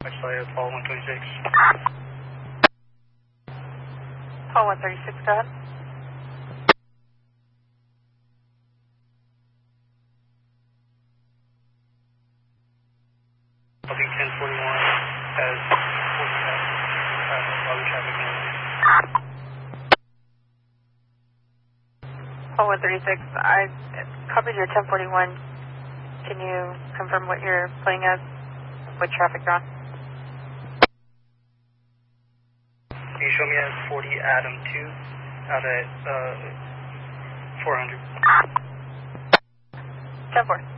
Sorry, Paul 136. Paul 136, go ahead. Booking 1041 has 40 other traffic noise. Paul 136, I copied your 1041. Can you confirm what you're playing as? What traffic you're on? Can you show me at 40 Adam 2 out at 400? 10-4.